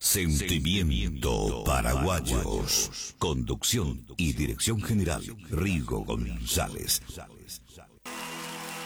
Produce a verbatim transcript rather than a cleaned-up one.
Sentimiento Paraguayos. Conducción y dirección general, Rigo González.